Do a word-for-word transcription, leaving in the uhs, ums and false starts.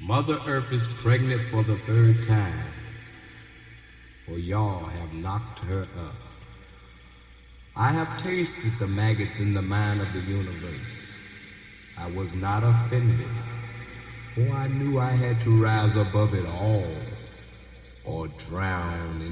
Mother Earth is pregnant for the third time, for y'all have knocked her up. I have tasted the maggots in the mind of the universe. I was not offended, for I knew I had to rise above it all or drown in